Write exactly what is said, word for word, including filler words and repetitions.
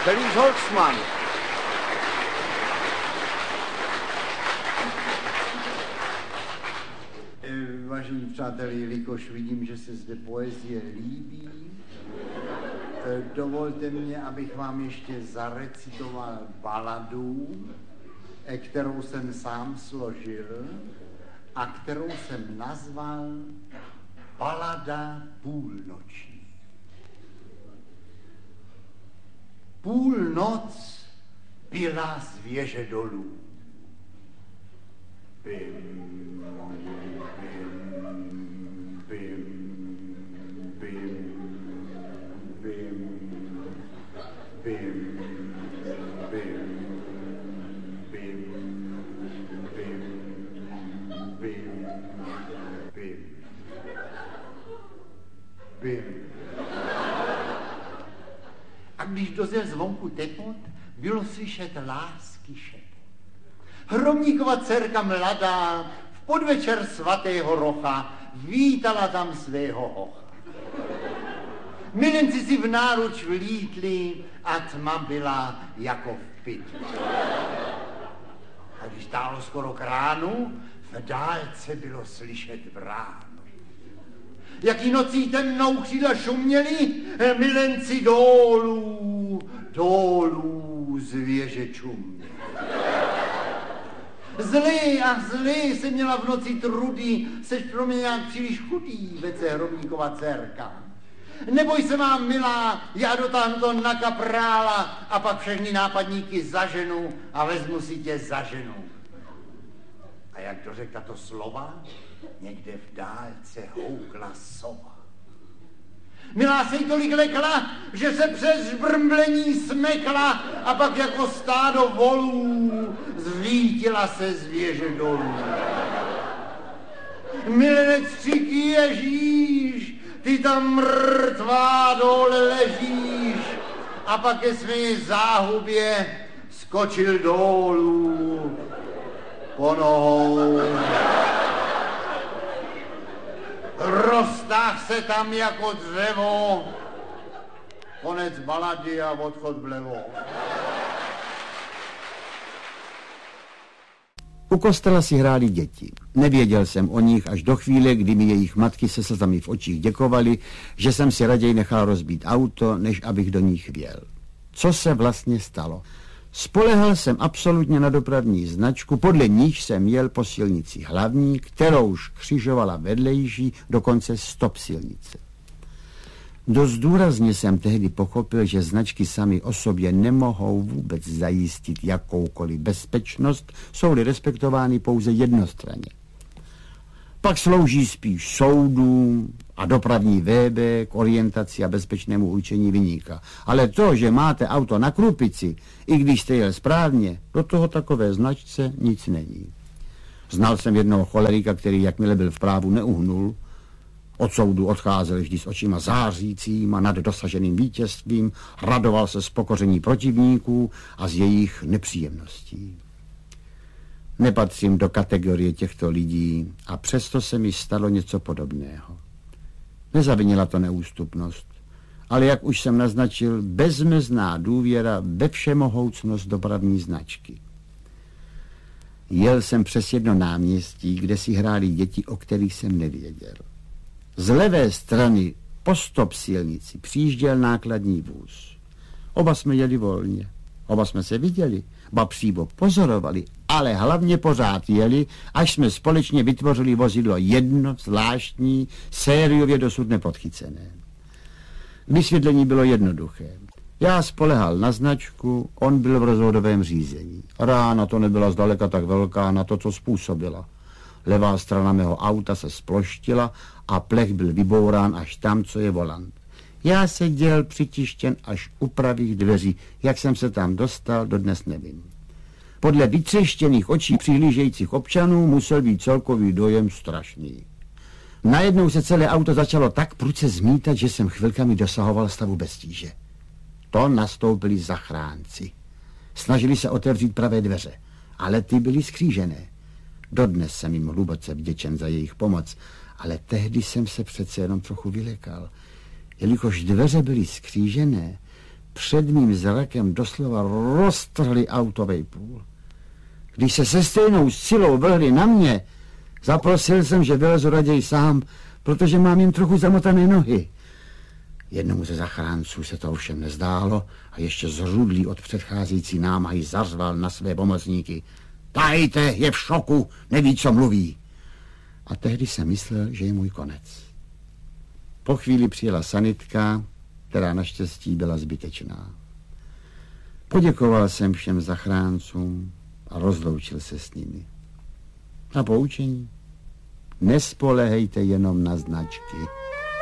Felix Holzmann. Vážení přátelé, jelikož vidím, že se zde poezie líbí, dovolte mě, abych vám ještě zarecitoval baladu, kterou jsem sám složil a kterou jsem nazval Balada půlnoční. Půlnoc byla z věže dolů. Bim, bim, bim, bim, bim, bim, bim, bim, bim, bim, bim, bim. A když dozel zvonku tepot, bylo slyšet lásky šepot. Hromníkova dcerka mladá v podvečer svatého rocha vítala tam svého hocha. Milenci si v náruč vlítli a tma byla jako v pytli. A když stálo skoro k ránu, v dálce bylo slyšet bránu. Jaký nocí temnou křídla šuměli, milenci dolů, dolů z věže čuměli. Zlý a zlý se měla v noci trudy, seš pro mě nějak příliš chudý, vece hromníkova dcerka. Neboj se vám, milá, já dotáhnu to na kaprála a pak všechny nápadníky zaženu a vezmu si tě za ženu. A jak dořekl tato slova, někde v dálce houkla sova. Milá se jí tolik lekla, že se přes žbrmblení smekla a pak jako stádo volů zvítila se z věže dolů. Milenec křiky Ježíš, ty tam mrtvá dole ležíš, a pak ke své záhubě skočil dolů po nohou. Roztáh se tam jako dřevo, konec balady a odchod vlevo. U kostela si hráli děti. Nevěděl jsem o nich až do chvíle, kdy mi jejich matky se slzami v očích děkovali, že jsem si raději nechal rozbít auto, než abych do nich vjel. Co se vlastně stalo? Spolehal jsem absolutně na dopravní značku, podle níž jsem jel po silnici hlavní, kterouž křižovala vedlejší, dokonce stop silnice. Dost důrazně jsem tehdy pochopil, že značky sami o sobě nemohou vůbec zajistit jakoukoliv bezpečnost, jsou-li respektovány pouze jednostranně. Pak slouží spíš soudům a dopravní vébe k orientaci a bezpečnému určení viníka. Ale to, že máte auto na krupici, i když jste jel správně, do toho takové značce nic není. Znal jsem jednoho cholerika, který jakmile byl v právu neuhnul, od soudu odcházel vždy s očima zářícím a nad dosaženým vítězstvím, radoval se z pokoření protivníků a z jejich nepříjemností. Nepatřím do kategorie těchto lidí a přesto se mi stalo něco podobného. Nezavinila to neústupnost, ale jak už jsem naznačil, bezmezná důvěra ve všemohoucnost dopravní značky. Jel jsem přes jedno náměstí, kde si hráli děti, o kterých jsem nevěděl. Z levé strany po stop silnici přijížděl nákladní vůz. Oba jsme jeli volně, oba jsme se viděli, ba přímo pozorovali, ale hlavně pořád jeli, až jsme společně vytvořili vozidlo jedno, zvláštní, sériově dosud nepodchycené. Vysvětlení bylo jednoduché. Já spolehal na značku, on byl v rozhodovém řízení. Rána to nebyla zdaleka tak velká na to, co způsobila. Levá strana mého auta se sploštila a plech byl vybourán až tam, co je volant. Já seděl přitištěn až u pravých dveří. Jak jsem se tam dostal, dodnes nevím. Podle vytřeštěných očí přihlížejících občanů musel být celkový dojem strašný. Najednou se celé auto začalo tak prudce zmítat, že jsem chvilkami dosahoval stavu bez tíže. To nastoupili zachránci. Snažili se otevřít pravé dveře, ale ty byly skřížené. Dodnes jsem jim hluboce vděčen za jejich pomoc, ale tehdy jsem se přece jenom trochu vylekal. Jelikož dveře byly skřížené, před mým zrakem doslova roztrhli autovej půl. Když se se stejnou silou vrhli na mě, zaprosil jsem, že vylezu raději sám, protože mám jen trochu zamotané nohy. Jednomu ze zachránců se to ovšem nezdálo a ještě zrudlý od předcházející námahy zařval na své pomocníky. Tahejte, je v šoku, neví, co mluví. A tehdy jsem myslel, že je můj konec. Po chvíli přijela sanitka, která naštěstí byla zbytečná. Poděkoval jsem všem zachráncům a rozloučil se s nimi. A poučení? Nespolehejte jenom na značky.